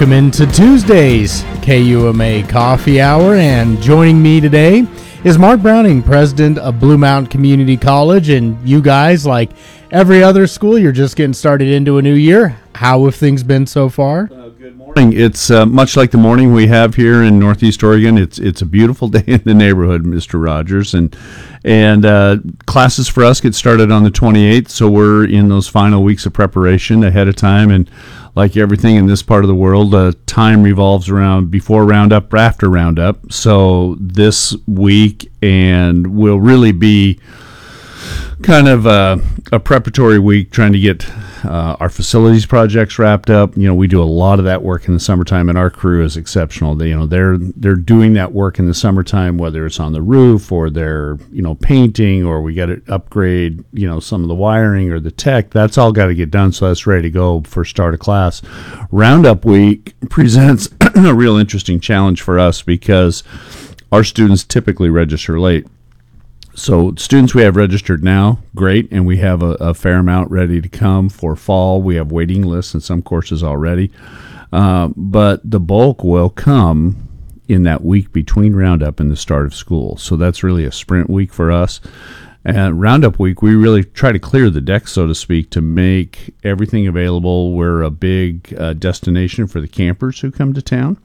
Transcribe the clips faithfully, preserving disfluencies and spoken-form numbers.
Welcome into Tuesday's K U M A Coffee Hour, and joining me today is Mark Browning, president of Blue Mountain Community College. And you guys, like every other school, you're just getting started into a new year. How have things been so far? Uh, good morning. It's uh, much like the morning we have here in Northeast Oregon. It's it's a beautiful day in the neighborhood, Mister Rogers, and and uh, classes for us get started on the twenty-eighth. So we're in those final weeks of preparation ahead of time, and like everything in this part of the world, uh, time revolves around before Roundup, after Roundup. So this week and will really be kind of a, a preparatory week, trying to get uh, our facilities projects wrapped up. You know, we do a lot of that work in the summertime, and our crew is exceptional. They, you know, they're they're doing that work in the summertime, whether it's on the roof or they're, you know, painting, or we got to upgrade, you know, some of the wiring or the tech. That's all got to get done, so that's ready to go for start of class. Roundup week presents a real interesting challenge for us because our students typically register late. So students we have registered now, great, and we have a, a fair amount ready to come for fall. We have waiting lists in some courses already, uh, but the bulk will come in that week between Roundup and the start of school. So that's really a sprint week for us. And Roundup week, we really try to clear the deck, so to speak, to make everything available. We're a big uh, destination for the campers who come to town.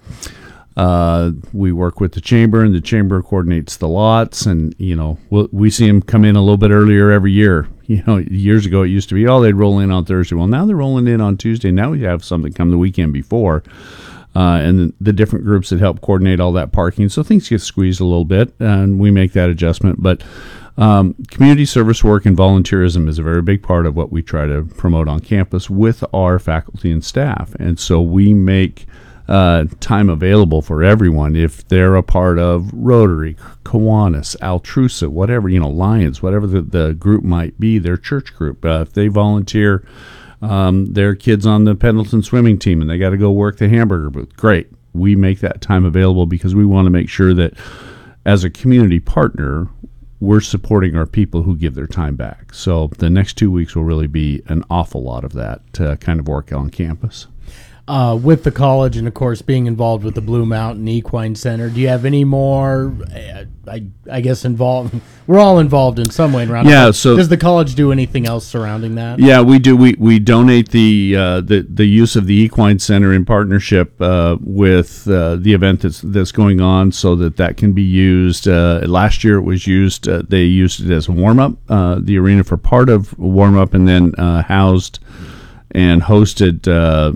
Uh, we work with the chamber, and the chamber coordinates the lots, and, you know, we'll, we see them come in a little bit earlier every year. You know, years ago it used to be, oh, they'd roll in on Thursday. Well, now they're rolling in on Tuesday. Now we have something come the weekend before, uh, and the, the different groups that help coordinate all that parking. So things get squeezed a little bit, and we make that adjustment. But um, community service work and volunteerism is a very big part of what we try to promote on campus with our faculty and staff. And so we make Uh, time available for everyone if they're a part of Rotary, Kiwanis, Altrusa, whatever, you know, Lions, whatever the, the group might be, their church group. Uh, if they volunteer um, their kids on the Pendleton swimming team and they got to go work the hamburger booth, great. We make that time available because we want to make sure that as a community partner, we're supporting our people who give their time back. So the next two weeks will really be an awful lot of that uh, kind of work on campus. Uh, with the college and, of course, being involved with the Blue Mountain Equine Center, do you have any more, uh, I, I guess, involved? We're all involved in some way around Yeah, it. so does the college do anything else surrounding that? Yeah, we do. We we donate the uh, the the use of the Equine Center in partnership uh, with uh, the event that's that's going on, so that that can be used. Uh, last year it was used. Uh, they used it as a warm up, uh, the arena for part of warm up, and then uh, housed and hosted uh,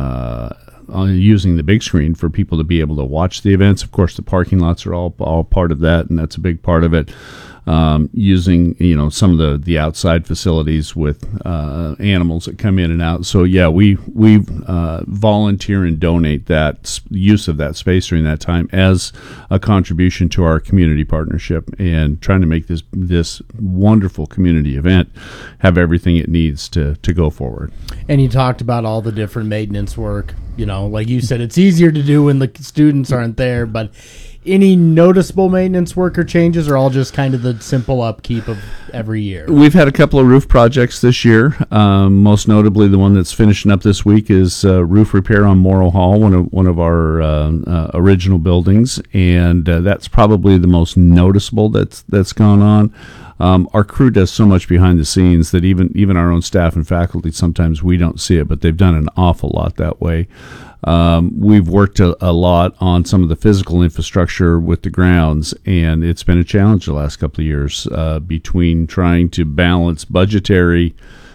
uh, using the big screen for people to be able to watch the events. Of course, the parking lots are all all part of that, and that's a big part of it. Um, using, you know, some of the, the outside facilities with uh, animals that come in and out. So yeah, we we uh, volunteer and donate that s- use of that space during that time as a contribution to our community partnership and trying to make this this wonderful community event have everything it needs to to go forward. And you talked about all the different maintenance work. You know, like you said, it's easier to do when the students aren't there, but any noticeable maintenance work or changes, or all just kind of the simple upkeep of every year? We've had a couple of roof projects this year. Um, most notably, the one that's finishing up this week is uh, roof repair on Morrow Hall, one of one of our uh, uh, original buildings, and uh, that's probably the most noticeable that's that's gone on. Um, our crew does so much behind the scenes that even even our own staff and faculty, sometimes we don't see it, but they've done an awful lot that way. Um, we've worked a, a lot on some of the physical infrastructure with the grounds, and it's been a challenge the last couple of years uh, between trying to balance budgetary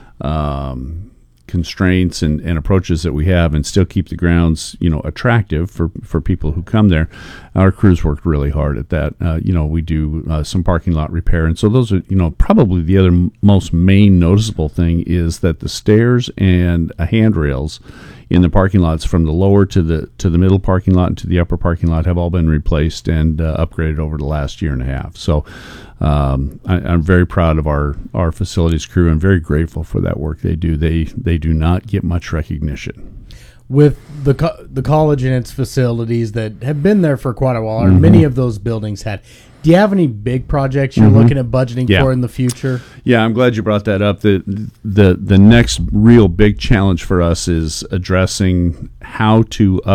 um, constraints and, and approaches that we have and still keep the grounds, you know, attractive for, for people who come there. Our crews worked really hard at that. Uh, you know, we do uh, some parking lot repair, and so those are, you know, probably the other m- most main noticeable thing is that the stairs and uh, handrails in the parking lots from the lower to the to the middle parking lot and to the upper parking lot have all been replaced and uh, upgraded over the last year and a half. So um, I, I'm very proud of our, our facilities crew and very grateful for that work they do. They they do not get much recognition. With the co- the college and its facilities that have been there for quite a while, or Mm-hmm. many of those buildings had, do you have any big projects you're Mm-hmm. looking at budgeting Yeah. for in the future? Yeah, I'm glad you brought that up. The, the the next real big challenge for us is addressing how to